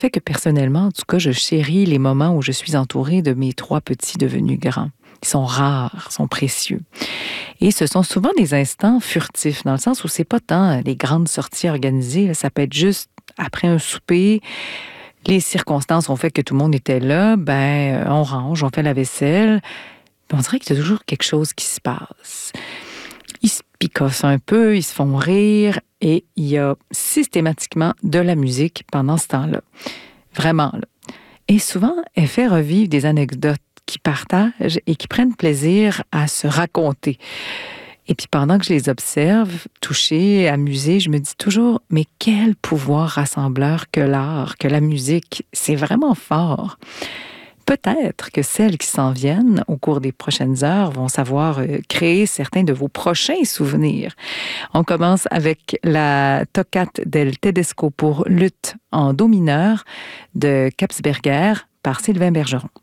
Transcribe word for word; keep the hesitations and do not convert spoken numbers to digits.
fait que personnellement, en tout cas, je chéris les moments où je suis entourée de mes trois petits devenus grands. Ils sont rares, sont précieux. Et ce sont souvent des instants furtifs, dans le sens où c'est pas tant les grandes sorties organisées, là, ça peut être juste après un souper, les circonstances ont fait que tout le monde était là, ben on range, on fait la vaisselle, on dirait qu'il y a toujours quelque chose qui se passe. Ils se picossent un peu, ils se font rire et il y a systématiquement de la musique pendant ce temps-là. Vraiment, là. Et souvent, elle fait revivre des anecdotes qui partagent et qui prennent plaisir à se raconter. Et puis pendant que je les observe, touchée, amusée, je me dis toujours, mais quel pouvoir rassembleur que l'art, que la musique, c'est vraiment fort. Peut-être que celles qui s'en viennent au cours des prochaines heures vont savoir euh, créer certains de vos prochains souvenirs. On commence avec la Toccate del Tedesco pour luth en do mineur de Kapsberger par Sylvain Bergeron.